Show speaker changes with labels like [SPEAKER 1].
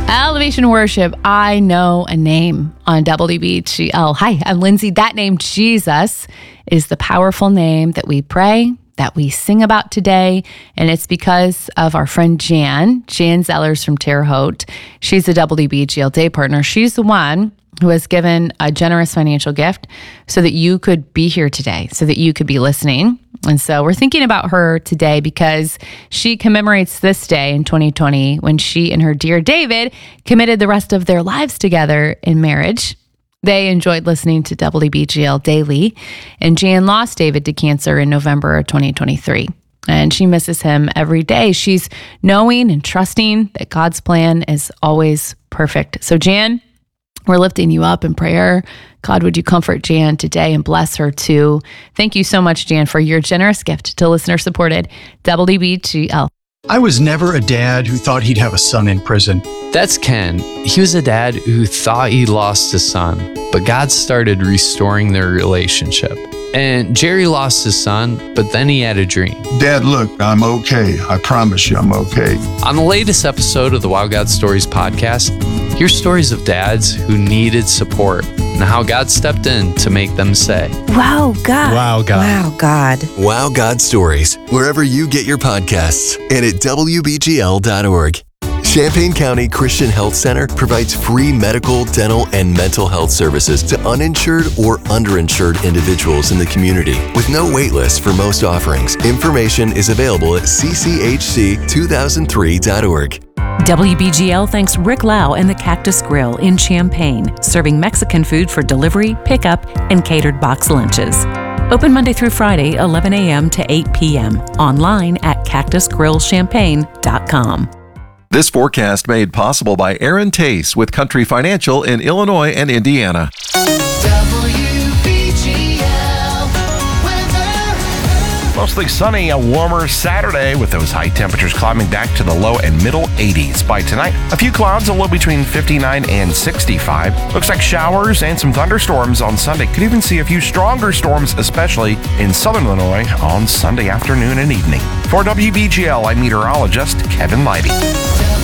[SPEAKER 1] Elevation Worship, I know a name on WBGL. Hi, I'm Lindsay. That name, Jesus, is the powerful name that we pray, that we sing about today. And it's because of our friend Jan Zellers from Terre Haute. She's a WBGL day partner. She's the one who has given a generous financial gift so that you could be here today, so that you could be listening. And so we're thinking about her today because she commemorates this day in 2020 when she and her dear David committed the rest of their lives together in marriage. They enjoyed listening to WBGL daily, and Jan lost David to cancer in November of 2023. And she misses him every day. She's knowing and trusting that God's plan is always perfect. So Jan, we're lifting you up in prayer. God, would you comfort Jan today and bless her too? Thank you so much, Jan, for your generous gift to listener-supported WBGL.
[SPEAKER 2] I was never a dad who thought he'd have a son in prison.
[SPEAKER 3] That's Ken. He was a dad who thought he lost his son, but God started restoring their relationship. And Jerry lost his son, but then he had a dream.
[SPEAKER 4] Dad, look, I'm okay. I promise you I'm okay.
[SPEAKER 3] On the latest episode of the Wow God Stories podcast, hear stories of dads who needed support and how God stepped in to make them say,
[SPEAKER 5] Wow, God.
[SPEAKER 6] Wow, God.
[SPEAKER 5] Wow, God.
[SPEAKER 7] Wow God Stories, wherever you get your podcasts and at WBGL.org. Champaign County Christian Health Center provides free medical, dental, and mental health services to uninsured or underinsured individuals in the community with no wait list for most offerings. Information is available at cchc2003.org.
[SPEAKER 8] WBGL thanks Rick Lau and the Cactus Grill in Champaign, serving Mexican food for delivery, pickup, and catered box lunches. Open Monday through Friday, 11 a.m. to 8 p.m. Online at cactusgrillchampaign.com.
[SPEAKER 9] This forecast made possible by Aaron Tace with Country Financial in Illinois and Indiana.
[SPEAKER 10] Mostly sunny, a warmer Saturday with those high temperatures climbing back to the low and middle 80s. By tonight, a few clouds, a low between 59 and 65. Looks like showers and some thunderstorms on Sunday. Could even see a few stronger storms, especially in southern Illinois on Sunday afternoon and evening. For WBGL, I'm meteorologist Kevin Leidy.